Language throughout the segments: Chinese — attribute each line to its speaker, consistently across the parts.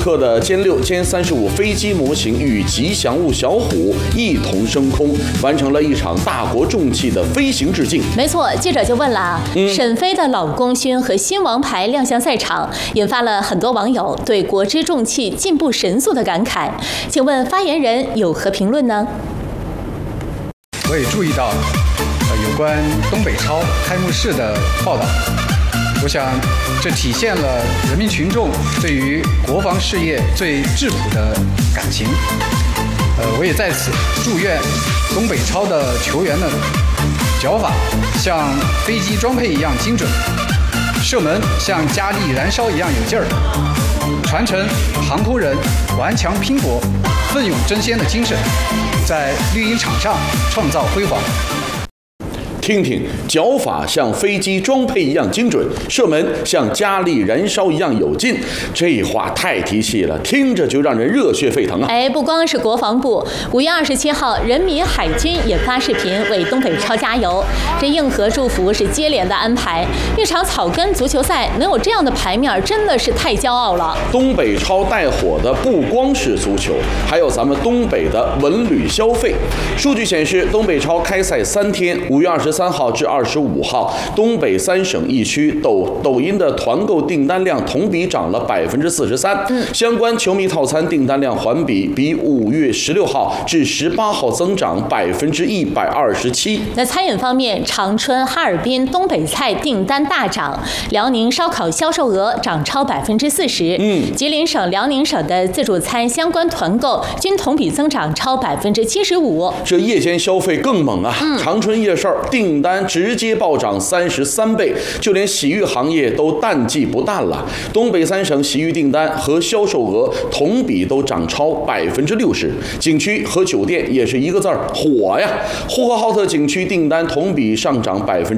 Speaker 1: 克的歼6、歼35飞机模型与吉祥物小虎一同升空，完成了一场大国重器的飞行致敬。
Speaker 2: 没错，记者就问了啊，沈飞的老功勋和新王牌亮相赛场，引发了很多网友对国之重器进步神速的感慨。请问发言人有何评论呢？
Speaker 3: 我也注意到有关东北超开幕式的报道，我想这体现了人民群众对于国防事业最质朴的感情。我也在此祝愿东北超的球员们脚法像飞机装配一样精准，射门像加力燃烧一样有劲儿，传承航空人顽强拼搏、奋勇争先的精神，在绿茵场上创造辉煌。
Speaker 1: 听听，脚法像飞机装配一样精准，射门像加力燃烧一样有劲，这话太提气了，听着就让人热血沸腾啊！
Speaker 2: 不光是国防部，5月27号，人民海军也发视频为东北超加油，这硬核祝福是接连的安排。一场草根足球赛能有这样的牌面，真的是太骄傲了。
Speaker 1: 东北超带火的不光是足球，还有咱们东北的文旅消费。数据显示，东北超开赛3天，5月23号至25号，东北3省1区抖音的团购订单量同比涨了43%，相关球迷套餐订单量环比5月16号至18号增长127%。
Speaker 2: 那餐饮方面，长春、哈尔滨东北菜订单大涨，辽宁烧烤销售额涨超40%，吉林省、辽宁省的自助餐相关团购均同比增长超75%。
Speaker 1: 这夜间消费更猛啊！长春夜市订单直接暴涨33倍，就连洗浴行业都淡季不淡了。东北3省洗浴订单和销售额同比都涨超60%，景区和酒店也是一个字儿火呀！呼和浩特景区订单同比上涨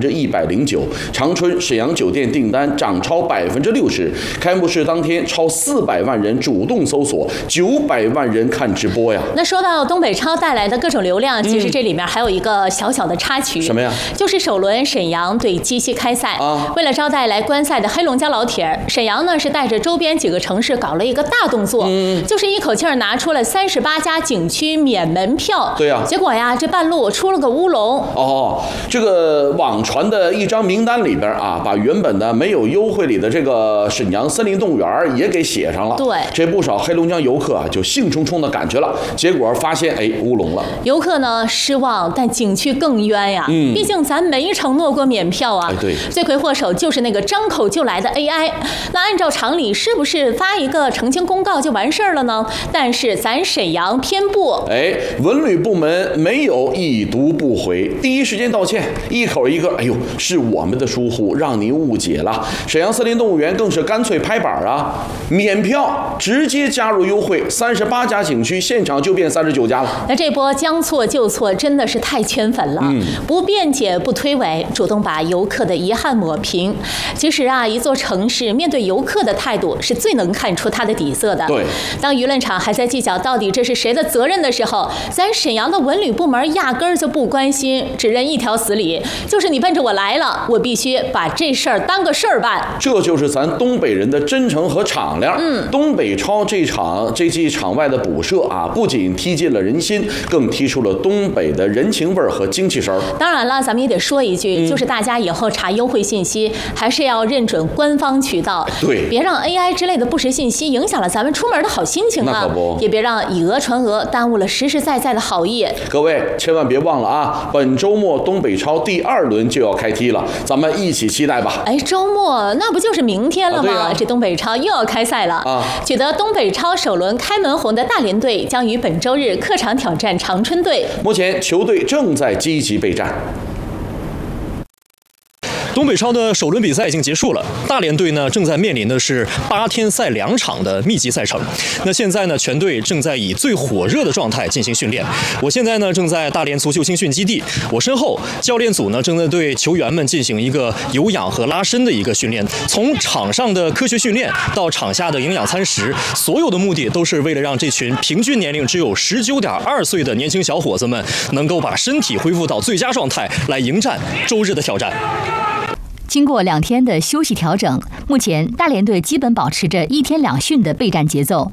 Speaker 1: 109%，长春、沈阳酒店订单涨超60%。开幕式当天，超400万人主动搜索，900万人看直播呀！
Speaker 2: 那说到东北超带来的各种流量，其实这里面还有一个小小的插曲。
Speaker 1: 什么呀？
Speaker 2: 就是首轮沈阳对鸡西开赛为了招待来观赛的黑龙江老铁，沈阳呢是带着周边几个城市搞了一个大动作，就是一口气拿出了38家景区免门票。
Speaker 1: 对呀，
Speaker 2: 结果呀，这半路出了个乌龙。
Speaker 1: 这个网传的一张名单里边啊，把原本的没有优惠里的这个沈阳森林动物园也给写上了。
Speaker 2: 对，
Speaker 1: 这不少黑龙江游客啊就兴冲冲的赶去了，结果发现乌龙了。
Speaker 2: 游客呢失望，但景区更冤呀。毕竟咱没承诺过免票啊。
Speaker 1: 对，
Speaker 2: 罪魁祸首就是那个张口就来的 AI。那按照常理，是不是发一个澄清公告就完事儿了呢？但是咱沈阳偏不。
Speaker 1: 文旅部门没有已读不回，第一时间道歉，一口一个，是我们的疏忽，让您误解了。沈阳森林动物园更是干脆拍板啊，免票直接加入优惠，38家景区现场就变39家了。
Speaker 2: 那这波将错就错，真的是太圈粉了。不辩解不推诿，主动把游客的遗憾抹平。其实啊，一座城市面对游客的态度是最能看出它的底色的。
Speaker 1: 对，
Speaker 2: 当舆论场还在计较到底这是谁的责任的时候，咱沈阳的文旅部门压根儿就不关心，只认一条死理，就是你奔着我来了，我必须把这事儿当个事儿办。
Speaker 1: 这就是咱东北人的真诚和敞亮。东北超这季场外的补射啊，不仅踢进了人心，更踢出了东北的人情味和精气神。
Speaker 2: 当然了，咱们也得说一句，就是大家以后查优惠信息还是要认准官方渠道，
Speaker 1: 对，
Speaker 2: 别让 AI 之类的不实信息影响了咱们出门的好心情啊！
Speaker 1: 那可不，
Speaker 2: 也别让以讹传讹，耽误了实实在在的好意。
Speaker 1: 各位千万别忘了啊，本周末东北超第2轮就要开踢了，咱们一起期待吧。
Speaker 2: 周末那不就是明天了吗？这东北超又要开赛了
Speaker 1: 啊！
Speaker 2: 取得东北超首轮开门红的大连队将于本周日客场挑战长春队。
Speaker 1: 目前球队正在积极备战。
Speaker 4: 东北超的首轮比赛已经结束了，大连队呢正在面临的是8天赛2场的密集赛程。那现在呢，全队正在以最火热的状态进行训练。我现在呢正在大连足球青训基地，我身后教练组呢正在对球员们进行一个有氧和拉伸的一个训练。从场上的科学训练到场下的营养餐食，所有的目的都是为了让这群平均年龄只有19.2岁的年轻小伙子们能够把身体恢复到最佳状态，来迎战周日的挑战。
Speaker 5: 经过2天的休息调整，目前大连队基本保持着1天2训的备战节奏，